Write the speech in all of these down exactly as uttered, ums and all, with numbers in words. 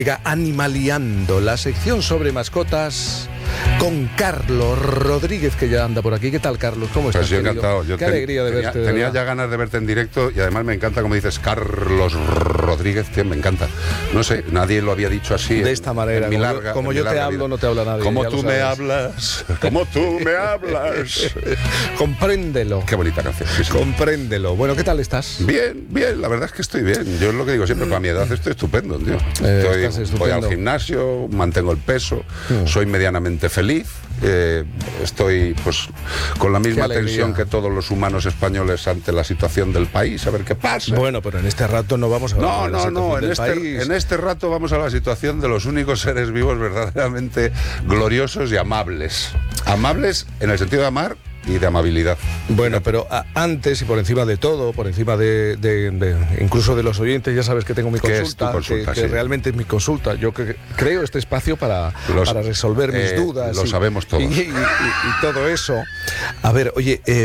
Animaliando, la sección sobre mascotas con Carlos Rodríguez, que ya anda por aquí. ¿Qué tal, Carlos? ¿Cómo estás? Pues yo encantado. Yo Qué ten, alegría de tenía, verte. De tenía verdad. ya ganas de verte en directo y además me encanta como dices Carlos Rodríguez, tío, me encanta. No sé, nadie lo había dicho así. De en, esta manera, en mi como larga, yo, como en yo mi te larga hablo, vida. no te habla nadie. Como ya tú lo me sabes. hablas, como tú me hablas. Compréndelo. Qué bonita canción. Sí, sí. Compréndelo. Bueno, ¿qué tal estás? Bien, bien, la verdad es que estoy bien. Yo es lo que digo siempre, para mi edad estoy estupendo, tío. Eh, Estoy, estás estupendo. voy al gimnasio, mantengo el peso, Mm. soy medianamente feliz, eh, estoy pues con la misma alegría. tensión que todos los humanos españoles ante la situación del país, a ver qué pasa. Bueno, pero en este rato no vamos a hablar No, de la no, situación no, en del este, país. en este rato vamos a la situación de los únicos seres vivos verdaderamente gloriosos y amables. Amables en el sentido de amar y de amabilidad. Bueno, pero a, antes y por encima de todo, por encima de, de, de incluso de los oyentes, ya sabes que tengo mi ¿Qué es consulta, tu consulta? que, que Sí. realmente es mi consulta. Yo que, creo este espacio para, Los- para resolver mis eh, dudas. lo y, sabemos todos. Y, y- y- y todo eso. A ver, oye, eh,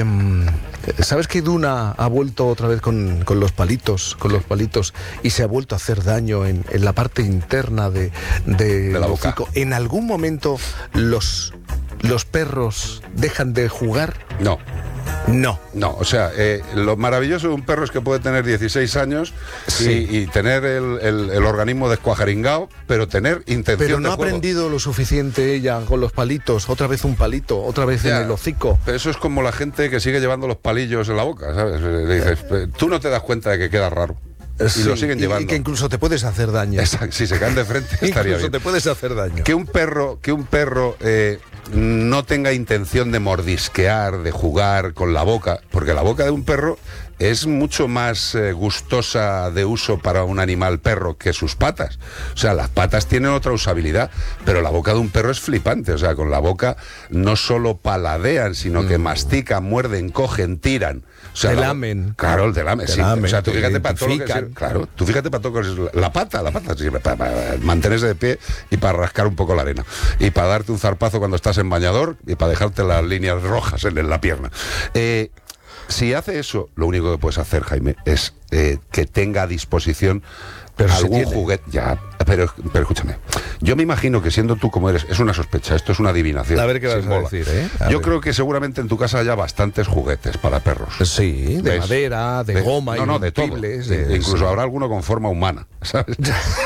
¿sabes que Duna ha vuelto otra vez con, con los palitos, con los palitos, y se ha vuelto a hacer daño en, en la parte interna de, de, De la boca. hocico? ¿En algún momento los, los perros dejan de jugar? No. No. No, o sea, eh, lo maravilloso de un perro es que puede tener dieciséis años Sí. y, y tener el, el- el organismo descuajaringado, pero tener intención Pero no de ha juego. aprendido lo suficiente ella con los palitos. Otra vez un palito, otra vez Ya, en el hocico. Pero eso es como la gente que sigue llevando los palillos en la boca, ¿sabes? Le dices, tú no te das cuenta de que queda raro. Y Sí, lo siguen y- llevando. Y que incluso te puedes hacer daño. Exacto, si se caen de frente estaría Incluso bien. te puedes hacer daño. Que un perro, que un perro eh, no tenga intención de mordisquear, de jugar con la boca, porque la boca de un perro es mucho más eh, gustosa de uso para un animal perro que sus patas. O sea, las patas tienen otra usabilidad, pero la boca de un perro es flipante. O sea, con la boca no solo paladean, sino que mastican, muerden, cogen, tiran. O sea, Te la- lamen. Claro, el te lamen, Te sí. lamen, O sea, tú te fíjate para todo lo que identifican. sirve. Claro, tú fíjate para todo lo que sirve. La pata, la pata sirve para, para mantenerse de pie y para rascar un poco la arena. Y para darte un zarpazo cuando estás en bañador y para dejarte las líneas rojas en, en la pierna. Eh, si hace eso, lo único que puedes hacer, Jaime, es eh, que tenga a disposición Pero se algún tiene. juguete. Ya, pero, pero escúchame. Yo me imagino que siendo tú como eres, es una sospecha, esto es una adivinación. A ver qué vas sin a bola. decir, ¿eh? A Yo ver. creo que seguramente en tu casa haya bastantes juguetes para perros. Sí, de ¿Ves? madera, de, goma, no, no, de todo. irrompibles, De- de- incluso sí. habrá alguno con forma humana, ¿sabes?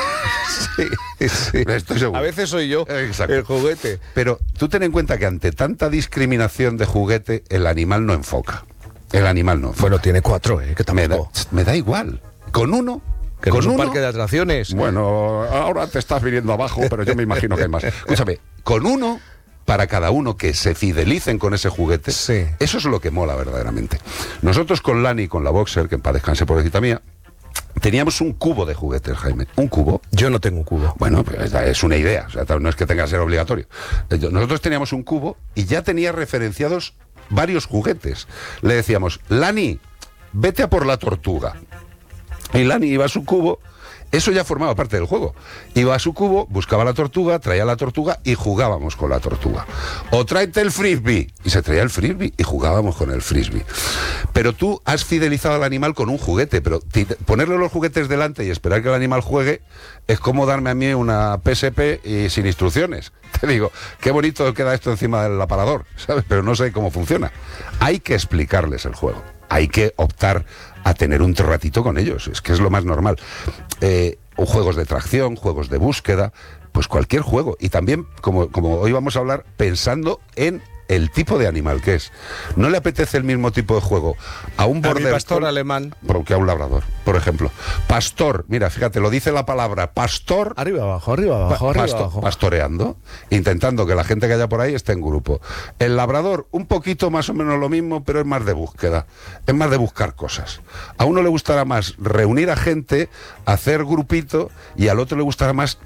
Sí, sí. Estoy seguro. A veces soy yo Exacto. el juguete. Pero tú ten en cuenta que ante tanta discriminación de juguete, el animal no enfoca. El animal no enfoca. Bueno, tiene cuatro, ¿eh? Que me, da, tampoco. me da igual. Con uno. Que no con es un uno. parque de atracciones. Bueno, ahora te estás viniendo abajo, pero yo me imagino que hay más. Escúchame, con uno, para cada uno que se fidelicen con ese juguete, Sí. eso es lo que mola verdaderamente. Nosotros con Lani, con la Boxer, que en paz descanse, pobrecita mía, teníamos un cubo de juguetes, Jaime. Un cubo. Yo no tengo un cubo. Bueno, pues es una idea, o sea, no es que tenga que ser obligatorio. Nosotros teníamos un cubo y ya tenía referenciados varios juguetes. Le decíamos, Lani, vete a por la tortuga. Y Lani iba a su cubo, eso ya formaba parte del juego. Iba a su cubo, buscaba la tortuga, traía la tortuga y jugábamos con la tortuga. O tráete el frisbee. Y se traía el frisbee y jugábamos con el frisbee. Pero tú has fidelizado al animal con un juguete, pero ti- ponerle los juguetes delante y esperar que el animal juegue es como darme a mí una P S P y sin instrucciones. Te digo, qué bonito queda esto encima del aparador, ¿sabes? Pero no sé cómo funciona. Hay que explicarles el juego. Hay que optar a tener un ratito con ellos, es que es lo más normal. Eh, o juegos de tracción, juegos de búsqueda, pues cualquier juego. Y también, como, como hoy vamos a hablar, pensando en el tipo de animal que es. No le apetece el mismo tipo de juego a un A mi border pastor collie alemán. que a un labrador, por ejemplo. Pastor, mira, fíjate, lo dice la palabra pastor. Arriba, abajo, arriba, Pa- abajo, arriba, pasto- abajo. pastoreando, intentando que la gente que haya por ahí esté en grupo. El labrador, un poquito más o menos lo mismo, pero es más de búsqueda, es más de buscar cosas. A uno le gustará más reunir a gente, hacer grupito, y al otro le gustará más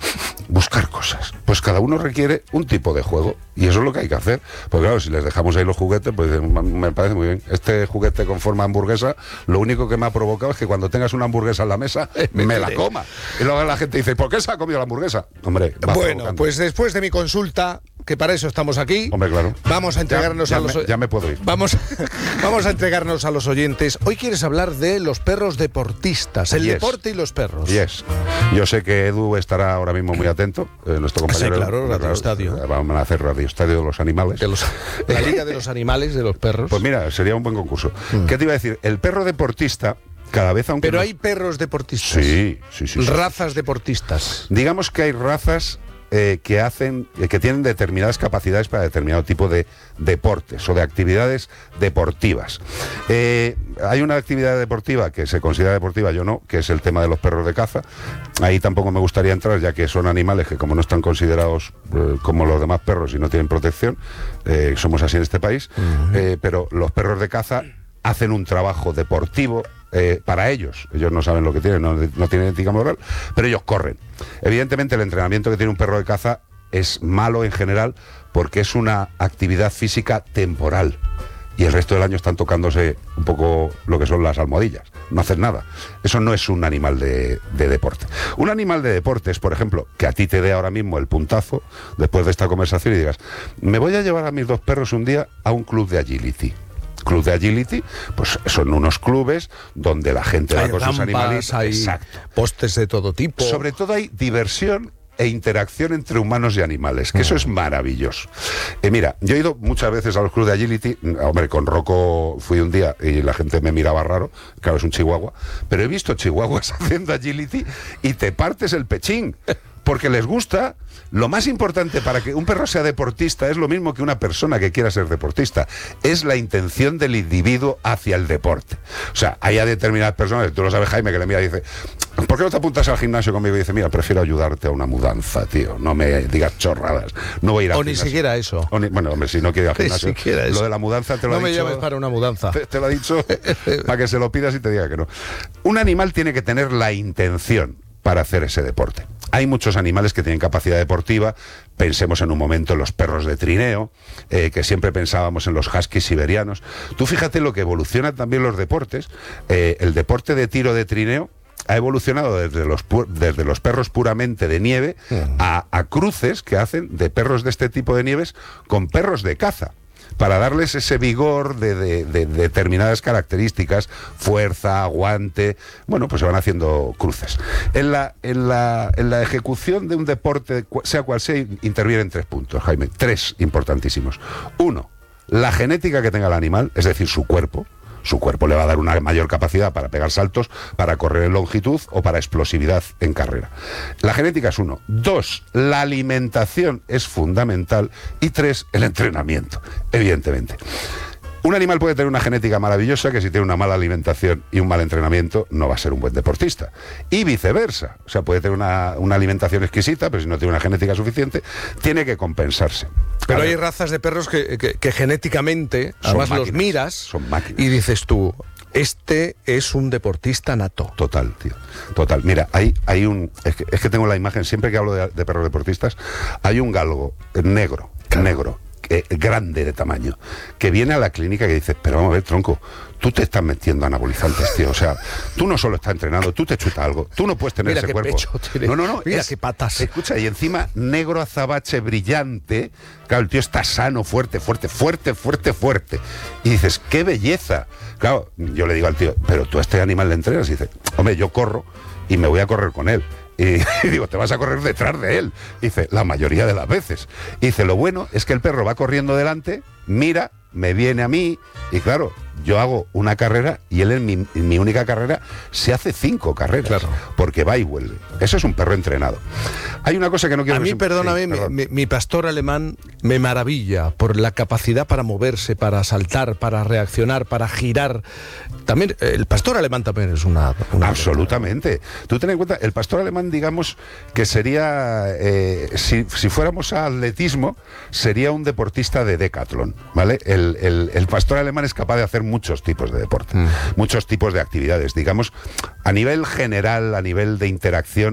buscar cosas. Pues cada uno requiere un tipo de juego y eso es lo que hay que hacer. Porque claro, si les dejamos ahí los juguetes, pues me parece muy bien. Este juguete con forma hamburguesa, lo único que me ha provocado es que cuando tengas una hamburguesa en la mesa, me, me la coma. Y luego la gente dice, ¿por qué se ha comido la hamburguesa? Hombre, va bueno, provocando. Pues después de mi consulta, que para eso estamos aquí, hombre, claro, vamos a entregarnos ya, ya a los me, ya me puedo ir. Vamos, vamos a entregarnos a los oyentes. Hoy quieres hablar de los perros deportistas, el yes. deporte y los perros. Yes. Yo sé que Edu estará ahora mismo muy atento, eh, nuestro compañero. Sí, claro, Radio claro, Estadio. Vamos a hacer Radio Estadio de los animales. De los, la Liga de los Animales, de los perros. Pues mira, sería un buen concurso. Mm. ¿Qué te iba a decir? El perro deportista, cada vez aunque... Pero no... hay perros deportistas. Sí, sí, sí. sí razas sí. deportistas. Digamos que hay razas eh, que hacen, eh, que tienen determinadas capacidades para determinado tipo de deportes o de actividades deportivas. Eh, hay una actividad deportiva que se considera deportiva, yo no, que es el tema de los perros de caza. Ahí tampoco me gustaría entrar, ya que son animales que como no están considerados eh, como los demás perros y no tienen protección, eh, somos así en este país, uh-huh. eh, pero los perros de caza hacen un trabajo deportivo eh, para ellos. Ellos no saben lo que tienen, no, no tienen ética moral, pero ellos corren. Evidentemente el entrenamiento que tiene un perro de caza es malo en general porque es una actividad física temporal y el resto del año están tocándose un poco lo que son las almohadillas, no hacen nada. Eso no es un animal de, de deporte. Un animal de deporte es, por ejemplo, que a ti te dé ahora mismo el puntazo después de esta conversación y digas, me voy a llevar a mis dos perros un día a un club de agility. Club de agility, pues son unos clubes donde la gente va con sus animales. Hay exacto. postes de todo tipo. Sobre todo hay diversión e interacción entre humanos y animales, que eso es maravilloso. Eh, mira, yo he ido muchas veces a los clubes de agility, hombre, con Rocco fui un día y la gente me miraba raro, claro, es un chihuahua, pero he visto chihuahuas haciendo agility y te partes el pechín. Porque les gusta. Lo más importante para que un perro sea deportista es lo mismo que una persona que quiera ser deportista. Es la intención del individuo hacia el deporte. O sea, hay a determinadas personas, tú lo sabes, Jaime, que le mira y dice, ¿por qué no te apuntas al gimnasio conmigo? Y dice, mira, prefiero ayudarte a una mudanza, tío. No me digas chorradas. No voy a ir al o gimnasio. Ni siquiera eso. O ni, bueno, hombre, si no quiere ir al gimnasio. Ni siquiera eso. Lo de la mudanza te lo no ha dicho. No me llames para una mudanza. Te, te lo ha dicho para que se lo pidas y te diga que no. Un animal tiene que tener la intención para hacer ese deporte. Hay muchos animales que tienen capacidad deportiva. Pensemos en un momento en los perros de trineo, eh, que siempre pensábamos en los huskies siberianos. Tú fíjate lo que evolucionan también los deportes. Eh, el deporte de tiro de trineo ha evolucionado desde los, desde los perros puramente de nieve a, a cruces que hacen de perros de este tipo de nieves con perros de caza, para darles ese vigor de, de, de, de determinadas características, fuerza, aguante. Bueno, pues se van haciendo cruces. En la, en la, en la ejecución de un deporte, sea cual sea, intervienen tres puntos, Jaime, tres importantísimos. Uno, la genética que tenga el animal, es decir, su cuerpo. Su cuerpo le va a dar una mayor capacidad para pegar saltos, para correr en longitud o para explosividad en carrera. La genética es uno. Dos, la alimentación es fundamental. Y tres, el entrenamiento, evidentemente. Un animal puede tener una genética maravillosa que si tiene una mala alimentación y un mal entrenamiento no va a ser un buen deportista. Y viceversa. O sea, puede tener una, una alimentación exquisita, pero si no tiene una genética suficiente, tiene que compensarse. Pero hay razas de perros que, que, que genéticamente, además máquinas, los miras son máquinas. Y dices tú, este es un deportista nato. Total, tío. Total. Mira, hay, hay un... Es que, es que tengo la imagen, siempre que hablo de, de perros deportistas, hay un galgo negro, claro. negro, Eh, grande de tamaño, que viene a la clínica y que dice, pero vamos a ver, tronco, tú te estás metiendo anabolizantes, tío, o sea, tú no solo estás entrenando, tú te chutas algo, tú no puedes tener mira ese qué cuerpo. Pecho tiene. No, no, no. Mira es, qué patas. Escucha, y encima negro azabache brillante, claro, el tío está sano, fuerte, fuerte, fuerte, fuerte, fuerte. Y dices, qué belleza. Claro, yo le digo al tío, pero tú a este animal le entrenas, y dice, hombre, yo corro y me voy a correr con él. Y, y digo, te vas a correr detrás de él. Dice, la mayoría de las veces. Y dice, lo bueno es que el perro va corriendo delante, mira, me viene a mí, y claro, yo hago una carrera y él en mi, en mi única carrera se hace cinco carreras, claro. Porque va y vuelve. Eso es un perro entrenado. Hay una cosa que no quiero... A mí, que perdóname, sí, perdón. mi, mi pastor alemán me maravilla por la capacidad para moverse, para saltar, para reaccionar, para girar. También, el pastor alemán también es una... una Absolutamente. Letra. Tú ten en cuenta, el pastor alemán, digamos, que sería, eh, si, si fuéramos a atletismo, sería un deportista de décatlon, ¿vale? El, el, el pastor alemán es capaz de hacer muchos tipos de deporte, mm. muchos tipos de actividades. Digamos, a nivel general, a nivel de interacción,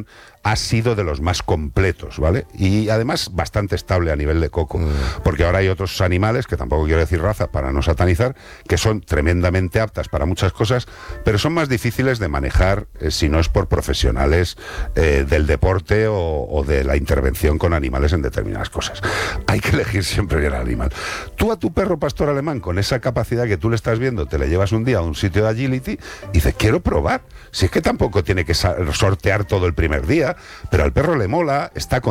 ha sido de los más completos, ¿vale? Y además bastante estable a nivel de coco, mm. porque ahora hay otros animales, que tampoco quiero decir raza para no satanizar, que son tremendamente aptas para muchas cosas, pero son más difíciles de manejar eh, si no es por profesionales eh, del deporte o, o de la intervención con animales en determinadas cosas. Hay que elegir siempre bien al animal. Tú a tu perro pastor alemán, con esa capacidad que tú le estás viendo, te le llevas un día a un sitio de agility y dices, quiero probar. Si es que tampoco tiene que sortear todo el primer día, pero al perro le mola, está con